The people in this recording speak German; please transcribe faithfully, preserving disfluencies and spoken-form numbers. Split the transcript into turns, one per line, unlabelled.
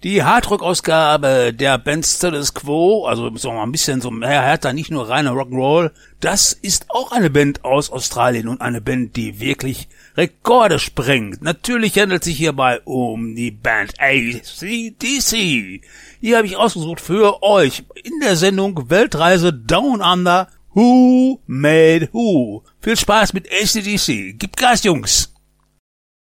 Die Hardrock-Ausgabe der Band Status Quo, also so mal ein bisschen so mehr härter, nicht nur reiner Rock'n'Roll, das ist auch eine Band aus Australien und eine Band, die wirklich Rekorde sprengt. Natürlich handelt es sich hierbei um die Band A C D C. Hier habe ich ausgesucht für euch in der Sendung Weltreise Down Under, Who Made Who. Viel Spaß mit A C D C. Gib Gas, Jungs!